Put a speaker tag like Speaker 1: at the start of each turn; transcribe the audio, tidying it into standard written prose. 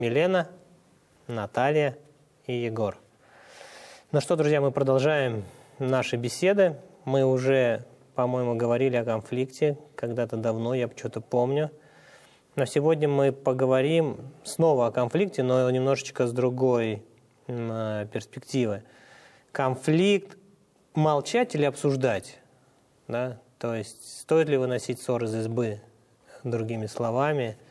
Speaker 1: Милена, Наталья и Егор. Ну что, друзья, мы продолжаем наши беседы. Мы уже, по-моему, говорили о конфликте когда-то давно, я что-то помню. Но сегодня мы поговорим снова о конфликте, но немножечко с другой перспективы. Конфликт молчать или обсуждать? Да? То есть стоит ли выносить ссор из избы, другими словами?